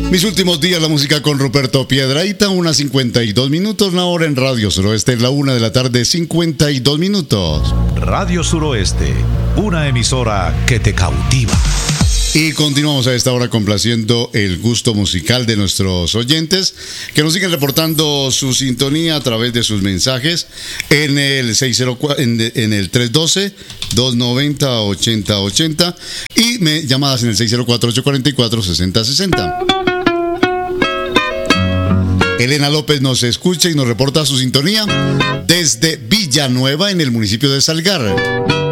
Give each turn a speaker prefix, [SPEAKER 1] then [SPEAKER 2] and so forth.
[SPEAKER 1] Mis últimos días, la música con Ruperto Piedrahita, 1:52 minutos, la hora en Radio Suroeste, es la 1 de la tarde, 52 minutos.
[SPEAKER 2] Radio Suroeste, una emisora que te cautiva.
[SPEAKER 1] Y continuamos a esta hora complaciendo el gusto musical de nuestros oyentes que nos siguen reportando su sintonía a través de sus mensajes en el 604, en el 312-290-8080 y llamadas en el 604-844-6060. Elena López nos escucha y nos reporta su sintonía desde Villanueva en el municipio de Salgar.